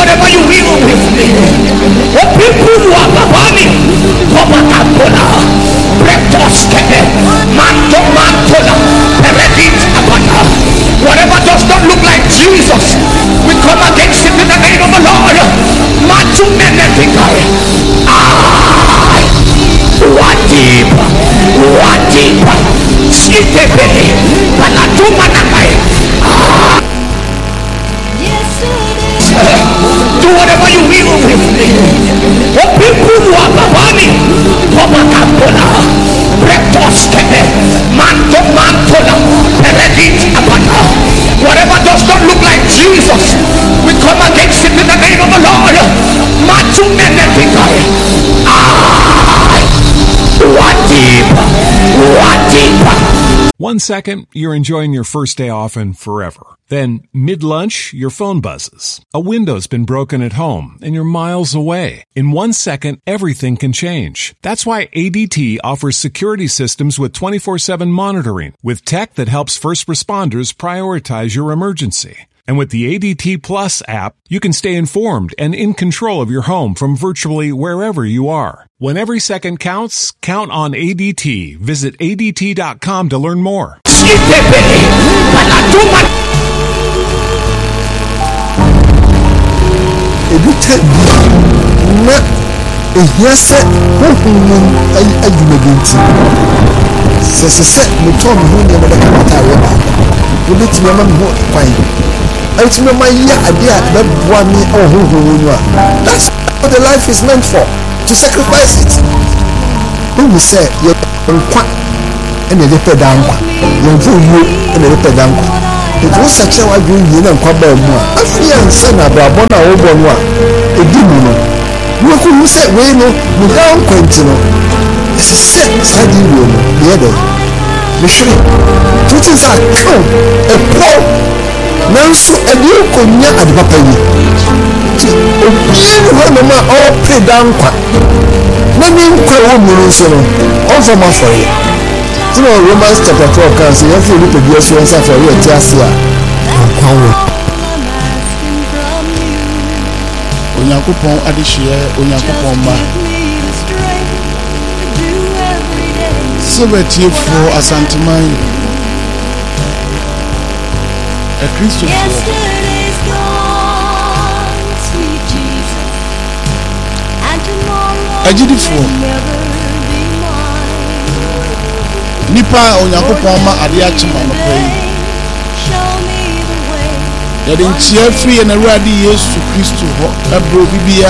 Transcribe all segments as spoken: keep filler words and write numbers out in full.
whatever you will with me. The people who are Babani, Komakatola, Bretoskete, Manto Mantola, Peredit Abana. Whatever does not look like Jesus, we come against it in the name of the Lord. Matu Menevikai. Ah, what deep, what deep, Skitepe, Palatu Manakai. Ah. Do whatever you will with me. The people who are Babani, Komakatola, Bretoskete, Manto Mantola, Peredit Abana. Whatever does not look like Jesus, we come against it in the name of the Lord. Matu Menevikai. Ah, what deep, what deep. One second, you're enjoying your first day off and forever. Then, mid-lunch, your phone buzzes. A window's been broken at home, and you're miles away. In one second, everything can change. That's why A D T offers security systems with twenty-four seven monitoring, with tech that helps first responders prioritize your emergency. And with the A D T Plus app, you can stay informed and in control of your home from virtually wherever you are. When every second counts, count on A D T. Visit A D T dot com to learn more. That's what the life is meant for, to sacrifice it. When we say you're and you pay down, you're for you and you pay down. It was such a way you know, I fear and son of Rabona over one. A demon. You could say, we know, we don't continue. It's a set study room, the other. We should put his account a poor. Nanso ade konya adepapa yi ti obiara ho no ma o pray down kwa na ni nkwa wo mu so no on for ma for you. You know, Romans chapter twelve can say if you look at the assurance for you ti asia nkwa wo Onyankopon adehye Onyankopon ma Sebetie for asanteman a Christian. Yesterday's gone, sweet Jesus, and tomorrow will never be mine. Nipa Onyankopon ma ade achema no pay. Show me the way. Ya den chia free na Awurade Yesu Kristo ho abro bibia.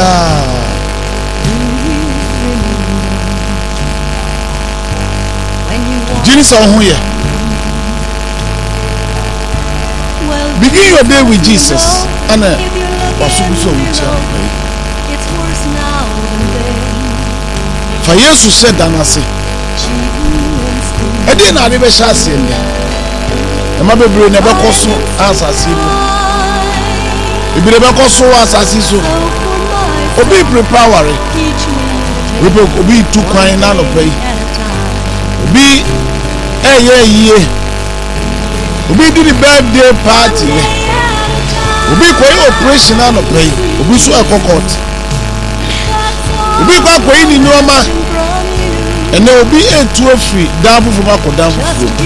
Jesus on here. Begin your day with Jesus. And wasubuso wucha. For Jesus said that I say. I didn't have a chance in there. The mother will never cost you as I see you. If you never cost you as I see so. Obi prepare. Obi too kind and obey. Obi eh yeah yeah. Obi do the birthday party. Obi koyi operation na no pay. Obi so ekokot. Obi kwa koyi ni nyoma. And obi etu ofri dafu from akodafu.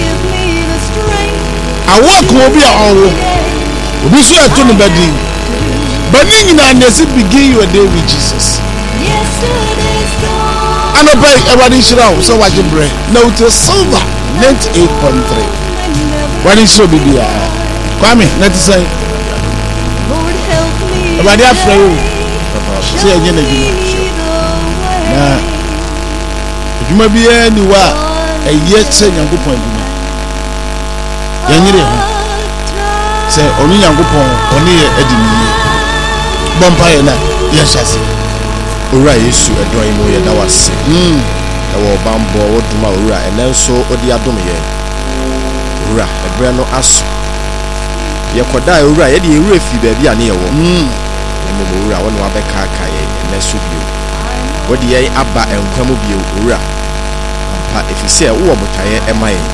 Awak obi a owo. Obi so etu no bedi. But ni na nesi begin your day with Jesus. And obey everybody shira so waje bre. Now it is silver ninety-eight point three. What is so big? Kwame, let us say, about the afraid. Say again, if you may be anywhere, a yet say young good point. Yanire say, only young good point, only a demi. Bumpire, yes, I see. Ura issue a drawing way that was hm. Our bamboo, what do my ura, and then so, or the adomie. Ura ebra no aso ye koda ura ye de ura fi ba bia na ye wo mm mo ura wona wa be ka ka ye na so bio wodi ye aba enkwa mo bio ura ampa efise wo botaye ema ye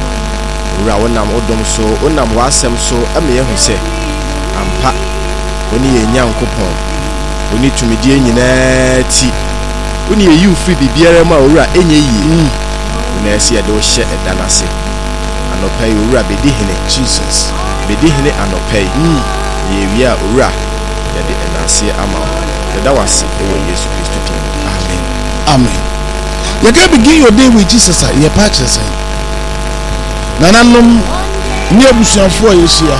ura wona mo dom so wona mo asem so ame ye hu se ampa oni ye nyankopon oni tumidie nyina ti oni ye you free bibiara ma owura enye yi na esi ede o hye edanase anopai owura bedi hene Jesus bedi hene anopai ye wi a owura ye de enase ama o da wase ewo Yesu Kristo din amen amen. You can begin your day with Jesus. You purchase it. Nananom ni abusuafo a yesia.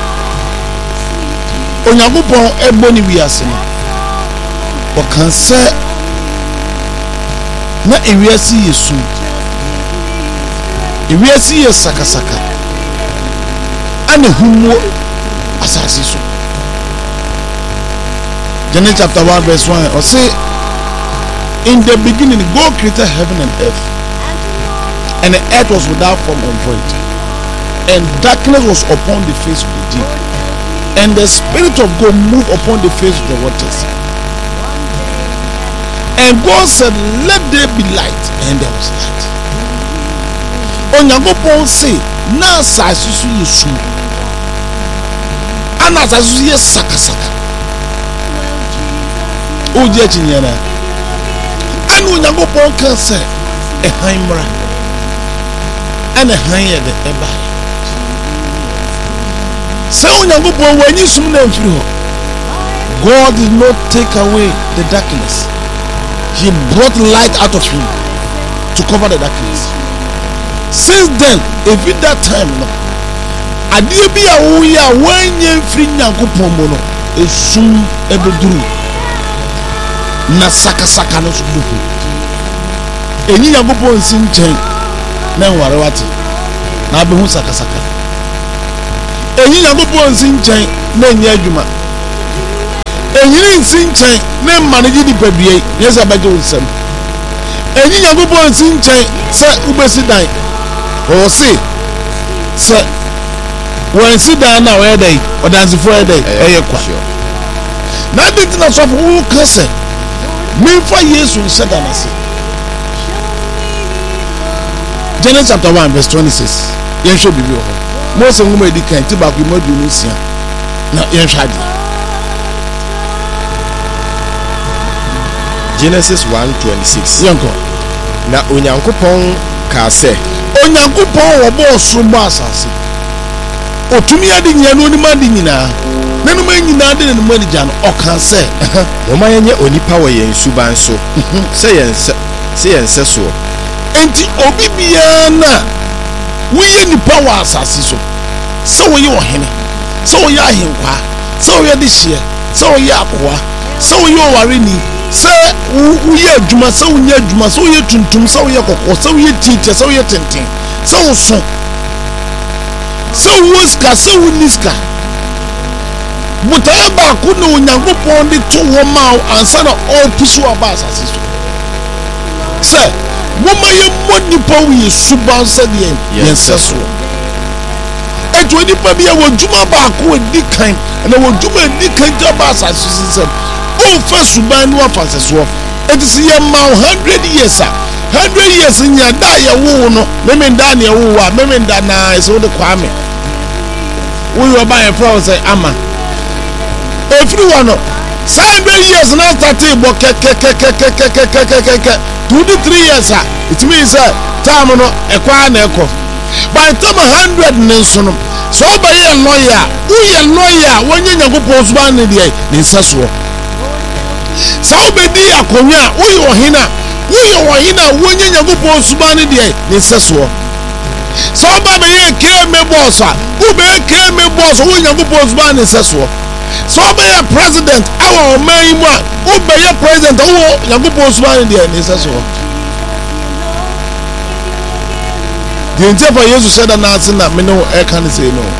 Onyankopon eboni wiase no. O kan se na ewiase yesu. Ewiase ye saka saka. Ane humo asasi so. Genesis chapter one verse one or say in the beginning God created heaven and earth, and the earth was without form and void, and darkness was upon the face of the deep, and the Spirit of God moved upon the face of the waters. And God said, let there be light, and there was light. Onyankopon say na asase so yesu ana asase so ye saka saka oje chinyana anu Onyankopon kan say e han mra ana han ye de eba say Onyankopon wanyi sum na mfiri ho. God did not take away the darkness. He brought light out of him to cover the darkness. Since then, every that time no adie bi a wo ya wanye mfiri Nyankopon mo no esum ebeduru na saka saka no so duhu enyi Nyankopon sin chen na nware wate na abehu saka saka enyi Nyankopon sin chen na enyi adwuma enyi sin chen na manage di pabie yesa baje wonsam enyi Nyankopon sin chen se ubesi dan o se se wọn si dan na where dey odansifo where dey eye kwa na bi tina so fu kase me fa Yesu nshada na se Genesis chapter one verse twenty-six yen show bibi o Moses ngoma edi kan ti ba ku modu ni sia na yen hwade Genesis one twenty-six yanko na Onyankopon ka se Onyankopon wo bo so bo asase otumi ade nyia no onima de nyina nanum nyina de nanum ade gya no oka se wo ma yenye onipa wo yen suban so se yen se se yen se so enti obi bia na wo ye nipa wa asase so se wo ye ohene se wo ye ahenkwa se wo ye de hye se wo ye akoa se wo ye owareni se wo ye adwuma se wo ye adwuma se wo ye tuntum se wo ye kokko se wo ye tite se wo ye tenten se wo so se wo ska se wo niska mutaya ba ku no Onyankopon de to wo ma ansa na all pusu aba asase so se wo ma ye monipa wo ye suban se de yen seso eto nipa bia wo dwuma ba ku edi kan na wo dwuma edi kan ja ba asase so se o fa suban no afa seso eti se ye ma one hundred years a one hundred years nya da ye wo no meme nda na ye wo wa meme nda na ese wo de kwame wo yo ba ye pro say ama every one one hundred years na start bo ke ke ke ke ke ke ke ke ke ke two to three years ah it means that time no e kwa na e ko by time one hundred ne so no so ba ye lawyer wo ye lawyer wonye Nyankopon so ba ne de ne nsaso so be di akonya wo ye ohina wo ye ohina wonye Nyankopon so ba ne de ne nsaso so ba be ye ke me boss a wo be ke me boss wo Nyankopon so ba ne nsaso so be a president our man mu o be a president o Nyankopon so ban dey ni so the intent for Jesus said that na me no e kan say no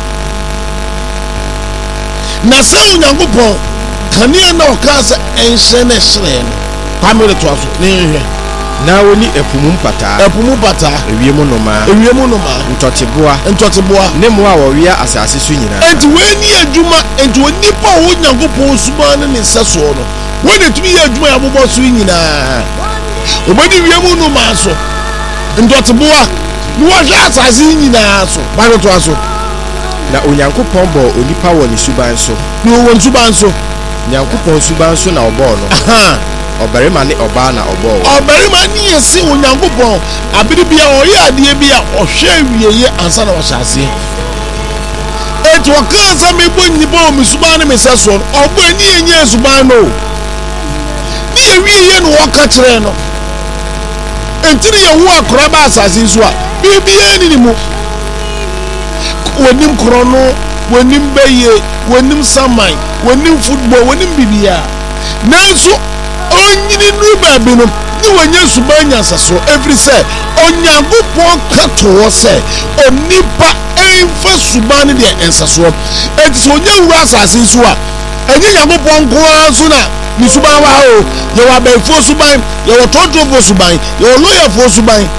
na say Nyankopon kania na o ka say enhye na hye no pamele to aso ne hye na woni epumu mpata epumu pata ewiemu noma ewiemu noma ntoteboa ntoteboa ne mo a wo wia asase so nyina enti we ni adwuma enti onipa wo Nyankopon suban ne nsaso no we ne tumi ye adwuma ya bobo so nyina obedi wiemu noma so ntoteboa ni wo hwa asase nyina so ba to aso na onyankopɔn bɔ onipa wɔ ne suban so na wɔ suban so nyankopɔn suban so na ɔbɔɔ no aha ɔbarima ne ɔbaa na ɔbɔɔ ɔbarima ne yɛsi onyankopɔn abiri bia ɔyɛ adeɛ bi a ɔhwɛ wieye ansa na ɔhyɛ aseɛ etu ɔkaa sɛ mebɔ nnipa wɔ me suban ne me sɛ so ɔbɔ ani yɛnyɛ suban no ne yɛwieye no wɔka kyerɛ no enti ne yɛwo akora ba asase so a biribiara ni ne mu wɔnim korɔ no wɔnim bɛyie wɔnim saman wɔnim football wɔnim biribiara nanso onyini nu baabi no ne wɔnyɛ suban nyansaso every sɛ onyankopɔn ka to hɔ sɛ onipa ɛmfa suban ne deɛ ɛnsasoɔ enti sɛ onyɛ wura asase so a ɛnyɛ nyankopɔn nkoa so na ne suban wa o yɛwɔ abɛɛfoɔ suban yɛwɔ tɔntɔnfoɔ suban yɛwɔ lɔyafoɔ suban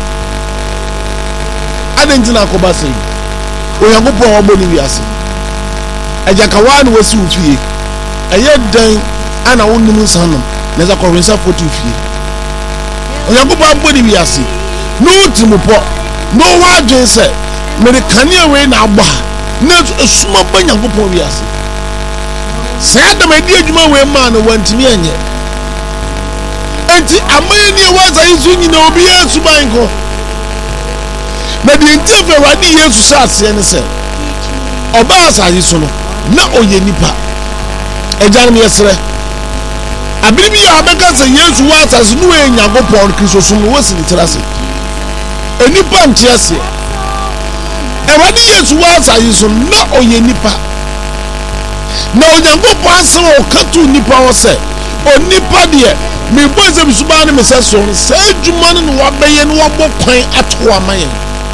adanti na akɔba sɛ onyankopɔn ɔbɔ ne wiase agyakawa ne wasi wo fie ɛyɛ dan ana wonim nsa nom na ɛsɛ kɔrensa foto fie onyankopɔn bɔ ne wiase na wotim pɔ na ɔwɔ adwen sɛ mede kanea wei na abɔ a na esuma ba nyankopɔn wiase sɛ adam adi adwuma wei maa no wantumi anyɛ enti aman ni ɛwɔ asa yi so nyina obiara suban kɔ na deɛ nti afɛ awurade yesu hyɛ aseɛ ne sɛ ɔbaa asase so no na ɔyɛ nipa agya no yɛserɛ abiri bi a ɔbɛka sɛ yesu wɔ asase no wɔyɛ nyankopɔn kristo som no wɔsi ne tiri ase enipa nte aseɛ awurade yesu wɔ asase so na ɔyɛ nipa na onyankopɔn asɛm a ɔka to nipa hɔ sɛ onipa deɛ mebɔ sɛ bisuba ne mesɛ so no sɛ adwuma no na wabɛyɛ no wabɔ kwan ato ama yɛn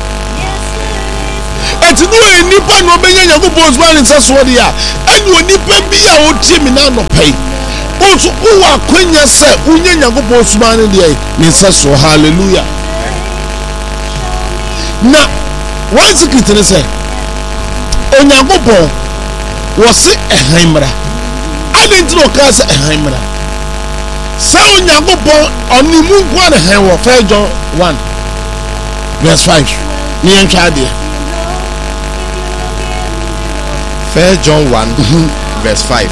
eti no e nipa no obenya nyankopɔn suba ne sɛ so deɛ a ɛne onipa bi a ɔtie me na nɔpɛ ɔso ɔwɔ akwanya sɛ wonye nyankopɔn suba ne deɛ ne sɛ so hallelujah na one secret ne sɛ onyankopɔn wɔse ɛhan mmara ade nti na ɔkaa sɛ ɛhan mmara sɛ onyankopɔn ɔne mu nko a ne han wɔ First John one verse five ne yɛntwa adeɛ First John one verse five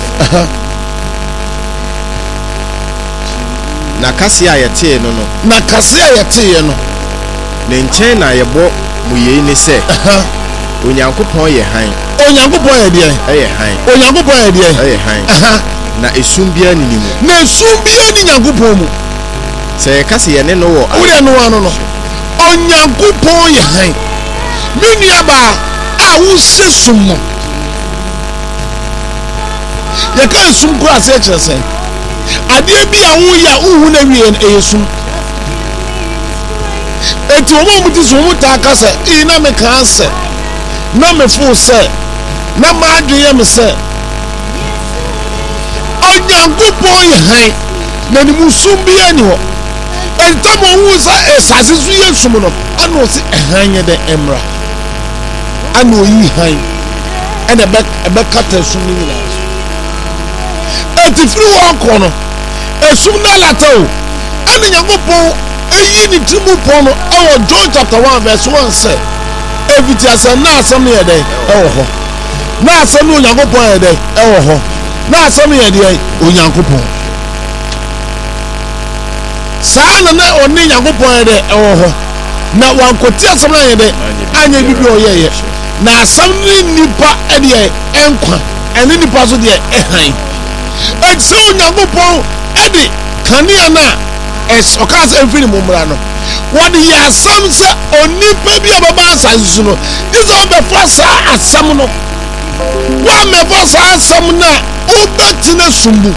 na kase a yɛtee no no na kase a yɛtee no ne nkyɛn na yɛbɔ mu yei ne sɛ onyankopɔn yɛ han onyankopɔn yɛ deɛ ɛyɛ han onyankopɔn yɛ deɛ ɛyɛ han na esum bia ni mu na esum bia ni nyankopɔn mu sɛ yɛka sɛ yɛne no wɔ wode no ano no onyankopɔn yɛ han me nuaba a wosɛ sum no yɛka esum kora sɛ kyerɛ sɛ adeɛ bi a woyɛ a wohu na wie no ɛyɛ sum eti wɔn mu ti so wɔn taa kasa ee na me kan sɛ na me fo sɛ na ma adwene me sɛ onyankopɔn yɛ han na ne mu sum bi ani hɔ ɛntam wɔn sɛ ɛsase so yɛ sum no ana ɔsi ɛhan yɛ dɛ ɛmra ana oyi han ɛna ɛbɛ ɛbɛkata sum no nyinaa eti firi wɔn kɔ no esum na lata o ɛna nyankopɔn eyi ni ti mu pɔn no ɛwɔ John chapter one verse one sɛ efiti asɛm na asɛm yɛ dɛ ɛwɔ hɔ na asɛm no onyankopɔn yɛ dɛ ɛwɔ hɔ na asɛm yɛ dɛ onyankopɔn saa na na ɔne nyankopɔn yɛ dɛ ɛwɔ hɔ na wankɔte asɛm na yɛ dɛ anya bibi ɔyɛ yɛ na asɛm ne nipa ɛdeɛ ɛnkwa ɛne nipa so deɛ ɛhan ɛsɛ onyankopɔn ɛde kanea na ɛs ɔka sɛ mfiri mu mmara no wɔde yɛ asɛm sɛ onipa bi a bɛba asase so no gye sɛ ɔbɛfa saa asɛm no woamɛfa saa asɛm no a wobɛtena sum mu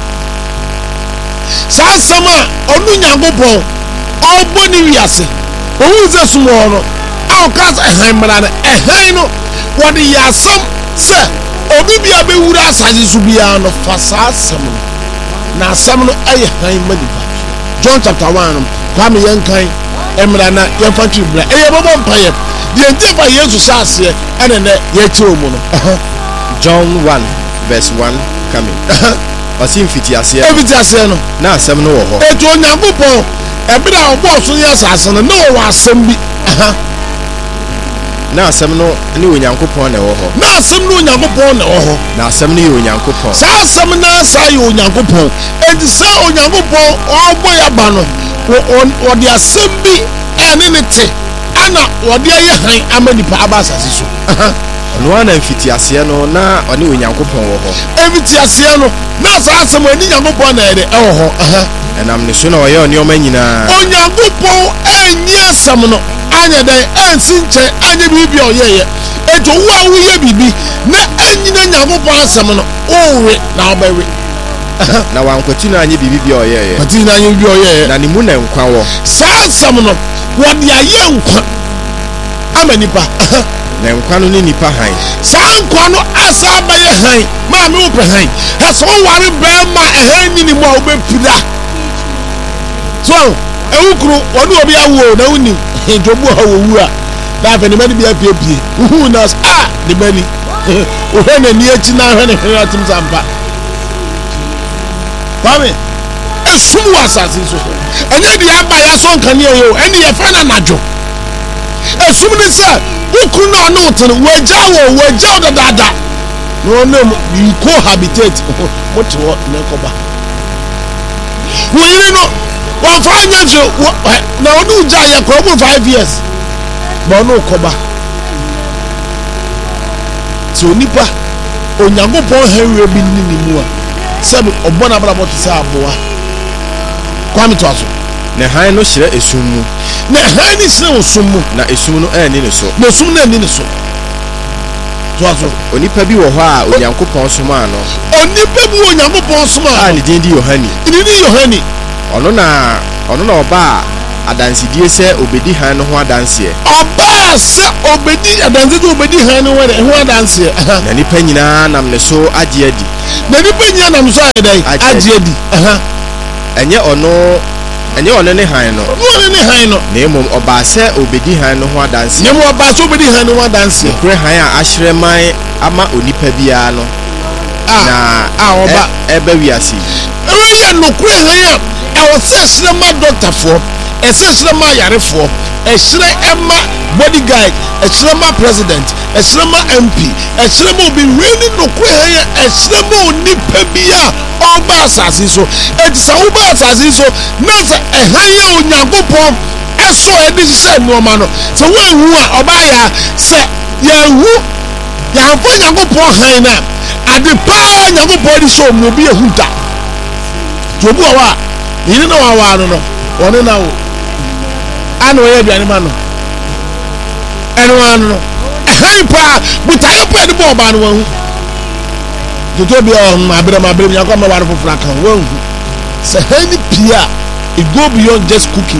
saa asɛm a ɔno nyankopɔn ɔbɔ ne wiase ɔhu sɛ sum hɔ no a ɔka sɛ ɛhan mmara no ɛhan no wɔde yɛ asɛm sɛ obi bi a bɛwura asase so biara no fa saa asɛm no na asɛm no ɛyɛ han ma nipa John chapter one no kwame yɛn kan emra na yɛn fa twi bra ɛyɛ bɔbɔ mpaeɛ deɛ nti fa Yesu hyɛ aseɛ ɛna nɛ yɛkyerɛ mu no John one verse one coming ɔsi mfiti aseɛ mfiti aseɛ no na asɛm no wɔ hɔ etu onyankopɔn ɛbɛrɛ a ɔbɔ so yɛ asase no na ɔwɔ asɛm bi na asɛm no ne onyankopɔn na ɛwɔ hɔ na asɛm no onyankopɔn na ɛwɔ hɔ na asɛm no yɛ onyankopɔn saa asɛm na saa yɛ onyankopɔn enti sɛ onyankopɔn ɔbɔ yɛ ba no wɔde asɛm bi ɛne ne te ana wɔde ayɛ han ama nipa aba asase so ɔno ana mfitiaseɛ no na ɔne onyankopɔn wɔ hɔ mfitiaseɛ no na saa asɛm ani nyankopɔn na ɛde ɛwɔ hɔ ɛnam ne so na ɔyɛ nneɛma nyinaa onyankopɔn anyi asɛm no anyɛ dɛn ansi nkyɛn anyɛ biribi a ɔyɛyɛ enti wo a woyɛ biribi na anyina nyankopɔn asɛm no wowe na wobɛwe na wankwati no anyɛ biribi a ɔyɛyɛ kwati no anyɛ biribi a ɔyɛyɛ na ne mu na nkwa wɔ saa asɛm no wɔde ayɛ nkwa ama nipa na nkwa no ne nipa han saa nkwa no asa bɛyɛ han maame wopɛ han ɛsɛ woware bɛɛma ɛhan ni ne mu a wobɛpira so ɛwo kuro wɔne obi awo na wonim nti obi wɔ wɔwu a na afɛ ne ma ne bi apiepie wohu na a ne ma ni wohwɛ n'ani akyi na ahwɛ ne hwɛ atem sa mpa kwame esum wɔ asase so ɛnyɛ deɛ aba yɛ so nkanea yɛ o ɛne yɛfrɛ no anadwo esum ne sɛ wokuru na ɔne wotene wɔagya wɔ wɔagya wo dadaada na ɔnam incohabitate mote hɔ na ɛkɔba wɔyere no wɔmfa nyɛ hwɛ na ɔne wogya yɛ kora mu five years ma ɔne wokɔba sɛ onipa onyankopɔn hɛwerɛ bi ne ne mu a sɛbe ɔbɔ no abrabɔ te sɛ aboa kwame to aso na han no hyerɛ esum mu na han ne hyerɛ wɔ som mu na esum no ɛnni ne so na esum no ɛnni ne so to aso onipa bi wɔ hɔ a onyankopɔn somaa no onipa bi wɔ onyankopɔn somaa a ne din di yohane ne din yohane ɔno na ɔno na ɔbaa adansedie sɛ obedi han no ho adanseɛ ɔbaa sɛ obedi adanse sɛ obedi han no ho adanseɛ na nipa nyinaa nam ne so agye adi na nipa nyinaa nam so ayɛ dɛn agye adi ɛnyɛ ɔno ɛnyɛ ɔno ne han no ɔno ne han no na mmom ɔbaa sɛ obedi han no ho adanseɛ na mmom ɔbaa sɛ obedi han no ho adanseɛ kure han a ahyerɛ man ama onipa biara no na a ɔba ɛbɛ wiase ɛwɔ yɛ nokure han a ɛwɔ sɛ ɛhyerɛ ma dɔktafoɔ ɛsɛ ɛhyerɛ ma ayarefoɔ ɛhyerɛ ɛma bodyguard ɛhyerɛ ma president ɛhyerɛ ma M P ɛhyerɛ ma obi wei ne nokure han a ɛhyerɛ ma onipa bi a ɔba asase so eti sɛ woba asase so na sɛ ɛhan yɛ onyankopɔn ɛso ɛde hyehyɛ nneɛma no sɛ woahu a ɔba yɛ a sɛ yɛahu yɛamfa nyankopɔn han no a ade paa nyankopɔn de hyɛ ɔmu obi ahu da nti obi wɔ hɔ a yiri na wawaa no no wɔne na wo ana ɔyɛ aduane ma no ɛno ano no ɛhan paa botaeɛ paa de bɔ ɔbaa no wahu toto bi ɔhun abirem abirem yakɔ ama wari foforɔ aka wɔn hu sɛ han ni pii a it go beyond just cooking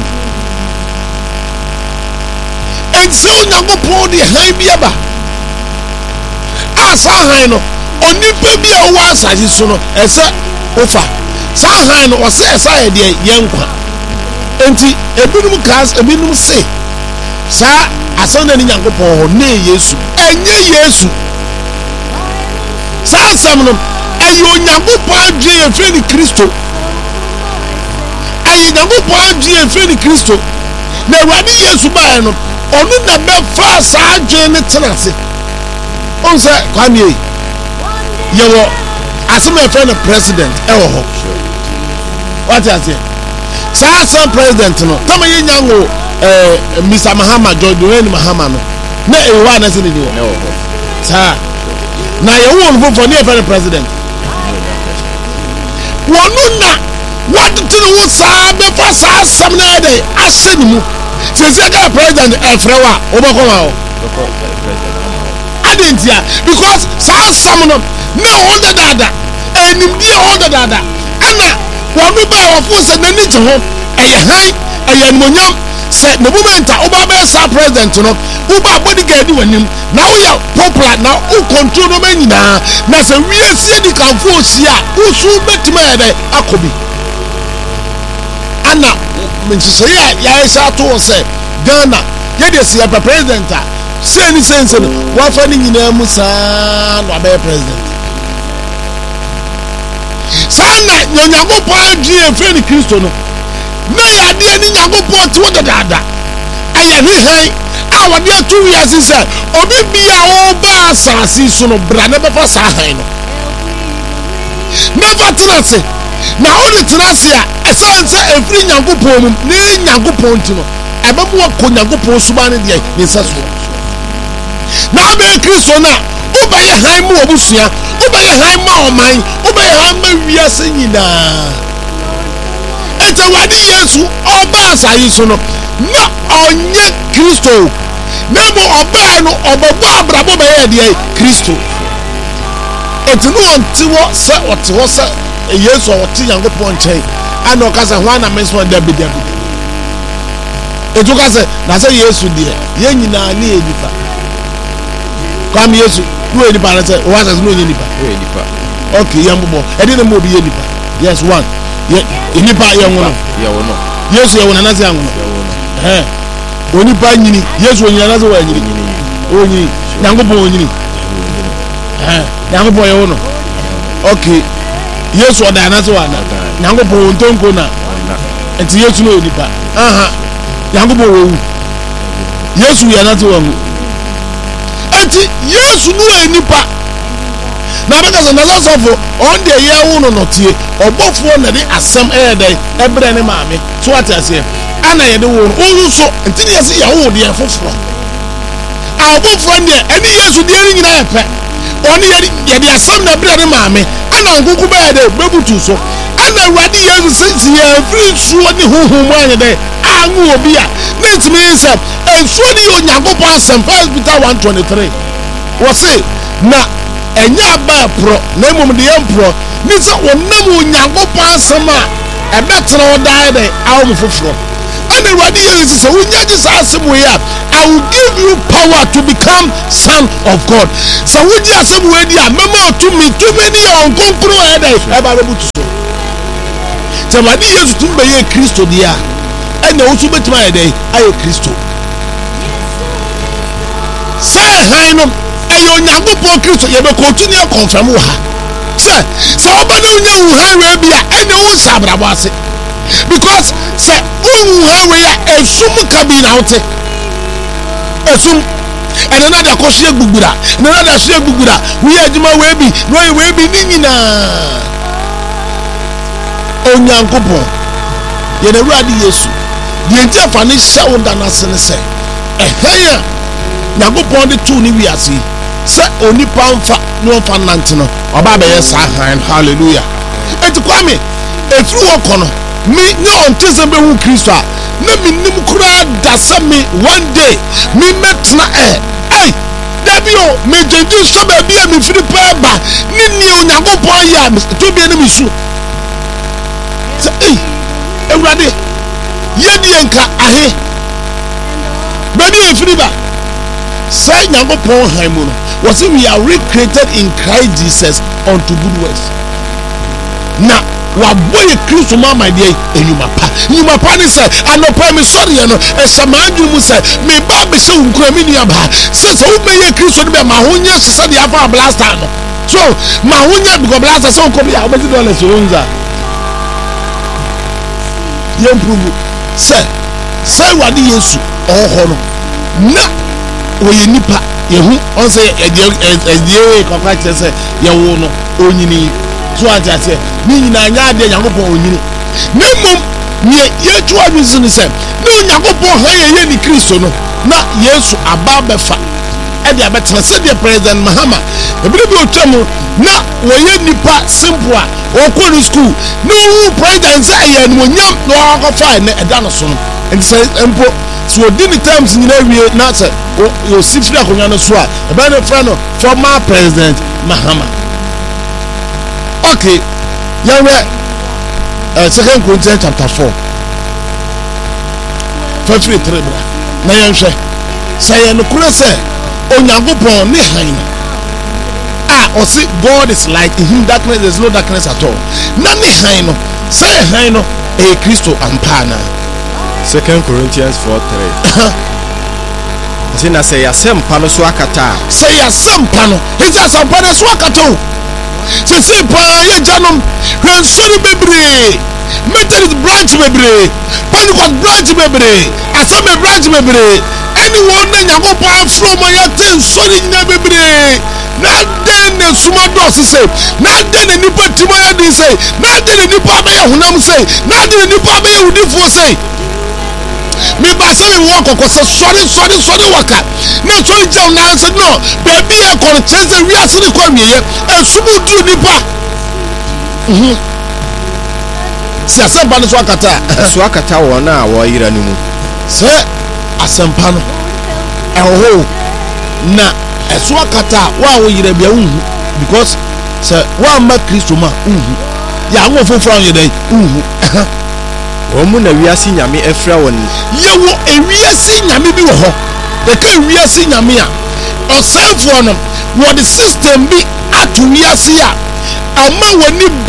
ɛnse onyankopɔn de han bi aba a saa han no onipa bi a ɔwɔ asase so no ɛsɛ ofa saa han no ɔsɛ ɛsɛ ayɛ deɛ yɛn nkwa enti ebinom kaas ebinom se saa asɛn na ne nyankopɔn hɔ ne yesu ɛnyɛ yesu saa asɛm no ɛyɛ onyankopɔn adwene yɛfrɛ ne kristo ɛyɛ nyankopɔn adwene yɛfrɛ ne kristo na awurade yesu baeɛ no ɔno na bɛfa saa adwene ne tena ase ɔn sɛ kwame yi yɛwɔ asɛm a yɛfrɛ no president ɛwɔ hɔ wate aseɛ saa asɛm president no tama yɛnya ngo ɛɛ Mister Mahama George Dwayne Mahama no na ɛwɔ hɔ anase ne ni wɔ ɛwɔ hɔ saa na yɛwɔ wɔn foforɔ ne yɛfrɛ no president wɔno na wɔtete ne ho saa bɛfa saa asɛm no ɛdɛ ahyɛ ne mu sɛsɛ ka president ɛfrɛ wo a wobɛkɔ ma wo ade ntia because saa asɛm no na ɔwɔ dadaada ɛnimdeɛ ɔwɔ dadaada ɛna wɔno bɛɛ wɔfo sɛ n'ani gye ho ɛyɛ han ɛyɛ animonyam sɛ ne moment a woba bɛyɛ saa president no woba bodyguard w'anim na woyɛ popular na wo control no ma nyinaa na sɛ wiase adi kamfo ohyia a woso bɛtumi ayɛ dɛ akɔ bi ana nhyehyɛeɛ a yɛahyɛ ato wɔ sɛ Ghana yɛde si yɛpɛ president a sɛ ni sɛnsɛ no wɔafa ne nyinaa mu saa na wabɛyɛ president saa na nyankopɔn adwene yɛmfrɛ ne kristo no na yɛadeɛ ne nyankopɔn te wo dadaada ɛyɛ ne han na wade atu wiase sɛ obi bia wo ba asase so no bra ne bɛfa saa han no never tenase na only tenase a ɛsan sɛ efiri Nyankopɔn mu ne Nyankopɔn ti no ɛbɛmu akɔ Nyankopɔn suba ne deɛ ne nsa so na abɛ Kristo na wobɛyɛ han mu obusua wobɛyɛ han ma ɔman wobɛyɛ han ma wiase nyinaa ɛtɛ wade Yesu ɔba asayi so no na ɔnyɛ Kristo na mo ɔbaa no ɔbɛbɔ abrabɔ bɛyɛ deɛ Kristo ɛtɛ no ɔnte wɔ sɛ ɔte hɔ sɛ Yesu ɔte Nyankopɔn nkyɛn ana ɔka sɛ hɔ ana mesɔ dabi dabi ɛtu ka sɛ na sɛ Yesu deɛ yɛn nyinaa ne yɛ nipa kwam Yesu no yɛ nipa na sɛ wɔn asase no yɛ nipa yɛ nipa okay yɛn bobɔ ɛde na mo bi yɛ nipa yes one yɛ nipa yɛ wɔn yɛ wɔn Yesu yɛ wɔn na sɛ yɛ wɔn ɛɛ onipa nyini Yesu onyini na sɛ wɔ nyini onyini Nyankopɔn onyini ɛɛ Nyankopɔn yɛ wɔn okay Yesu ɔda na sɛ wɔ ana Nyankopɔn ntonko na ɛti Yesu no yɛ nipa aha Nyankopɔn wɔ wu Yesu yɛ na sɛ wɔ wu ɛti Yesu no yɛ nipa na bɛka sɛ nasɔsɔfo ɔn deɛ yɛ wo no nɔtie ɔbɔfoɔ na de asɛm ɛyɛ dɛ ɛbrɛ ne maame so ate aseɛ ana yɛde wo no wo so nti ne yɛsɛ yɛwo deɛ foforɔ a ɔbɔfoɔ deɛ ɛne Yesu deɛ ne nyinaa yɛ pɛ ɔne yɛde yɛde asɛm na brɛ ne maame ana nkoko bɛyɛ dɛ bɛbutu so ana Awurade Yesu sisi yɛfiri nsuo ne honhom mu ayɛ dɛ anwo obi a ne ntumi sɛ nsuo ne yɛ Onyankopɔn asɛm First Peter one twenty-three wɔ se na ɛnyɛ aba porɔ na mmom de yɛ mporɔ ne sɛ wɔnam Onyankopɔn asɛm a ɛbɛtena wo daa dɛ awo mo foforɔ ana Awurade Yesu sɛ wonya gye saa asɛm wei a I will give you power to become son of God sɛ wogye asɛm wei di a mɛma tumi tumi ne yɛ ɔnkonkoro ɛyɛ dɛ ɛba bɛbutu so sɛ Awurade Yesu tumi bɛyɛ Kristo deɛ a ɛna wo so bɛtumi ayɛ dɛ ayɛ Kristo sɛ han no ɛyɛ Onyankopɔn Kristo yɛbɛkɔtu ne akɔnfam wɔ ha sɛ sɛ ɔba na wonya wu han wei bi a ɛne wo nsa abrabɔ ase because sɛ wowu han wei a esum ka bi na wote esum ɛne na da kɔhyɛ gbugbura ɛne na da hyɛ gbugbura woyɛ adwuma wei bi na ɔyɛ wei bi ne nyinaa Onyankopɔn yɛne Awurade Yesu deɛ nti afa ne hyɛ wo da no ase ne sɛ ɛhɛn a Nyankopɔn de too ne wiase sɛ onipa mfa ne ɔmfa nante no ɔba bɛyɛ saa han hallelujah enti kwame ɛfiri wɔ kɔ no me ne ɔnte sɛ bɛhu Kristo a na menim koraa da sɛ me one day me mɛtena ɛ ɛi dabi o megyegye sɔ baabi a mefiri pɛɛ ba ne nea Onyankopɔn yɛ a tobie ne mesu sɛ ei Awurade yɛdeɛ nka ahe baabi a ɛfiri ba sɛ Nyankopɔn han mu no was we are recreated in Christ Jesus unto good works na wabɔ yɛ Kristo ma ma deɛ enyuma pa enyuma pa ne sɛ anɔpa me sɔreɛ no ɛhyɛ maadwene mu sɛ me ba bɛhyɛ wo nkura me nua baa sɛ sɛ wobɛyɛ Kristo no bɛ ma ho nyɛ hye sɛ deɛ afa blaster no so ma ho nyɛ because blaster sɛ wokɔ bi a wobɛgye dollars wɔ nza yɛmprove sɛ sɛ Awurade Yesu ɔwɔ hɔ no na wɔyɛ nipa yɛhu ɔn sɛ ɛdeɛ kɔkɔ kyerɛ sɛ yɛwo no onyini so ate aseɛ ne nyinaa nyɛ adeɛ Nyankopɔn onyini na mmom neɛ yɛtwa adwene so ne sɛ ne Onyankopɔn ha yɛyɛ ne Kristo no na Yesu aba bɛfa ɛde abɛtena sɛdeɛ President Mahama ebire bi otwa mu na wɔyɛ nipa simple a wɔkɔ ne school na wɔwu president sɛ ɛyɛ animonyam na wɔakɔfa ne ɛda no so no nti sɛ mpo so odi ne terms nyinaa wie na sɛ yɛsi firi akonnwa no so a ɛbɛyɛ ne frɛ no former President Mahama okay yɛhwɛ uh, Second Corinthians chapter four fɛfiri three bra na yɛnhwɛ sɛ yɛ nokorɛ sɛ Onyankopɔn ne han no a ɔse God is light in him darkness there is no darkness at all na ne han no sɛ yɛ han no ɛyɛ Kristo ampa anaa Second Corinthians four three. Nti na sɛ yɛasɛmpa no so akata a sɛ yɛasɛmpa no nti asɛmpa no so akata o sɛ sɛ paa yɛgyanom hwɛ nsɔre bebree Methodist branch bebree Pentecost branch bebree Assembly branch bebree any one na Nyankopɔn from my ten sorry nya bebre na den na suma dos say na den ni nipa timaya din say na den ni nipa ba hunam say na den ni nipa ba udifo say me ba say me won kokko say sorry sorry sorry waka na so jam na say no baby e ko cheze wi asiri ko miye e sumu du nipa mhm si asempa no so akata so akata won a wo yira ni mu se asempa no eho na eso akata wa wo yira bia unhu because se wa ma Kristo ma unhu ya ngo foforo ye dai unhu omu na wiase nyame efra won ye wo ewiase nyame bi wo ho de ka ewiase nyame a osanfo no wo the system bi ato wiase a ama woni